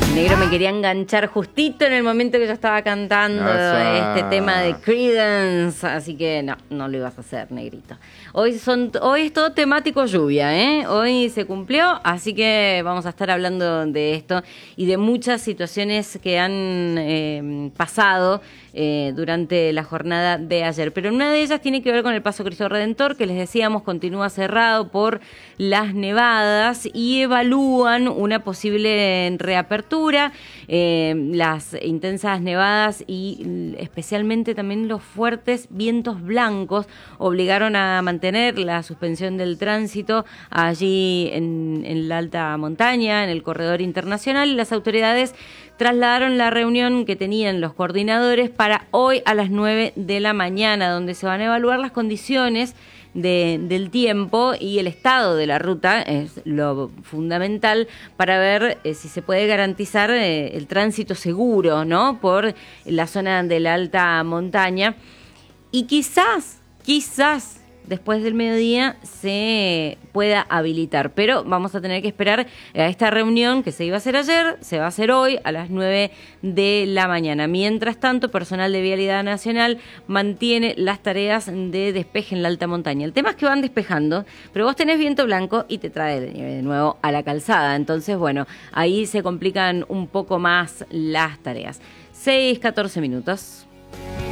Negro me quería enganchar justito en el momento que yo estaba cantando este tema de Creedence, así que no lo ibas a hacer, Negrito. Hoy es todo temático lluvia, ¿eh? Hoy se cumplió, así que vamos a estar hablando de esto y de muchas situaciones que han pasado durante la jornada de ayer. Pero una de ellas tiene que ver con el Paso Cristo Redentor, que les decíamos continúa cerrado por las nevadas y evalúan una posible reapertura. Las intensas nevadas y especialmente también los fuertes vientos blancos obligaron a mantener la suspensión del tránsito allí en la alta montaña, en el corredor internacional, y las autoridades trasladaron la reunión que tenían los coordinadores para hoy a las 9 de la mañana, donde se van a evaluar las condiciones del tiempo y el estado de la ruta, es lo fundamental para ver si se puede garantizar el tránsito seguro, ¿no? Por la zona de la alta montaña. Y quizás después del mediodía se pueda habilitar, pero vamos a tener que esperar a esta reunión que se iba a hacer ayer, se va a hacer hoy a las 9 de la mañana. Mientras tanto, personal de Vialidad Nacional mantiene las tareas de despeje en la alta montaña. El tema es que van despejando, pero vos tenés viento blanco y te trae de nuevo a la calzada. Entonces, bueno, ahí se complican un poco más las tareas. 6:14 minutos.